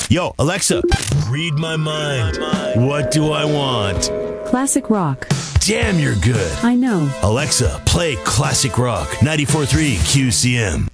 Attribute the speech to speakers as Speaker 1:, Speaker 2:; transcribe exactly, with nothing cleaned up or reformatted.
Speaker 1: Yo, Alexa, read my mind. What do I want?
Speaker 2: Classic rock.
Speaker 1: Damn, you're good.
Speaker 2: I know.
Speaker 1: Alexa, play classic rock. ninety-four point three Q C M.